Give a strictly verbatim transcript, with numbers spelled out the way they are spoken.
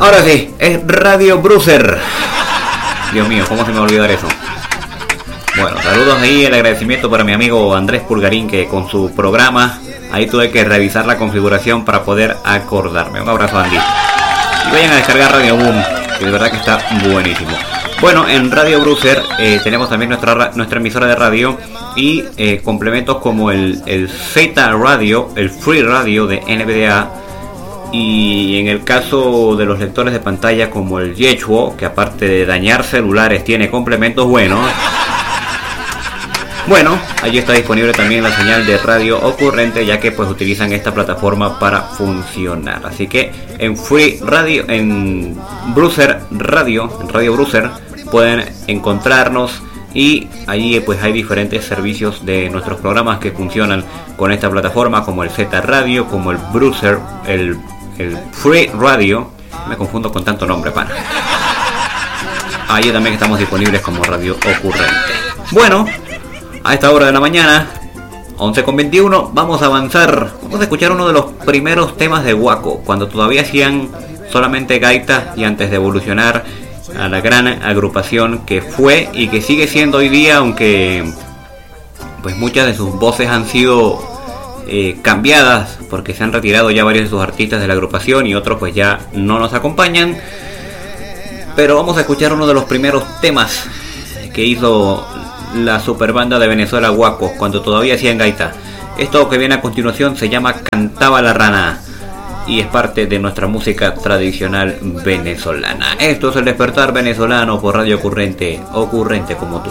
Ahora sí, es Radio Brucer. Dios mío, ¿cómo se me va a olvidar eso? Bueno, saludos ahí, el agradecimiento para mi amigo Andrés Pulgarín, que con su programa, ahí tuve que revisar la configuración para poder acordarme. Un abrazo, Andy. Y vayan a descargar Radio Boom, que de verdad que está buenísimo. Bueno, en Radio Brucer eh, tenemos también nuestra nuestra emisora de radio y eh, complementos como el, el Z Radio, el Free Radio de N V D A, y en el caso de los lectores de pantalla como el Yechuo, que aparte de dañar celulares tiene complementos buenos. Bueno, allí está disponible también la señal de Radio Ocurrente, ya que pues utilizan esta plataforma para funcionar. Así que en Free Radio, en Brucer Radio, en Radio Brucer, pueden encontrarnos y allí pues hay diferentes servicios de nuestros programas que funcionan con esta plataforma, como el Z Radio, como el Brucer, el, el Free Radio. Me confundo con tanto nombre, pana. Allí también estamos disponibles como Radio Ocurrente. Bueno, a esta hora de la mañana, once con veintiuno, vamos a avanzar. Vamos a escuchar uno de los primeros temas de Guaco, cuando todavía hacían solamente gaitas y antes de evolucionar a la gran agrupación que fue y que sigue siendo hoy día, aunque pues muchas de sus voces han sido eh, cambiadas porque se han retirado ya varios de sus artistas de la agrupación y otros pues ya no nos acompañan. Pero vamos a escuchar uno de los primeros temas que hizo la superbanda de Venezuela Guaco cuando todavía hacían gaita. Esto que viene a continuación se llama Cantaba la Rana y es parte de nuestra música tradicional venezolana. Esto es El Despertar Venezolano por Radio Ocurrente, ocurrente como tú.